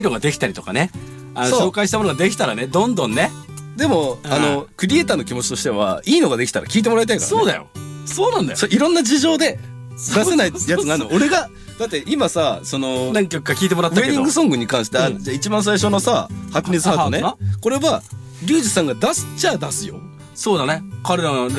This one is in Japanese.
のができたりとかね、 そう紹介したものができたらね、どんどんね。 でもクリエイターの気持ちとしてはいいのができたら聞いてもらいたいからね。 そうだよ。そうなんだよ。 いろんな事情で出せないやつがあるの。俺がだって今さ、 何曲か聞いてもらっウェたけど、 ディングソングに関して、じゃあ一番最初のさハピネスハートね、 ハートこれはリュウジさんが出すっちゃ出すよ。 そうだね。彼らの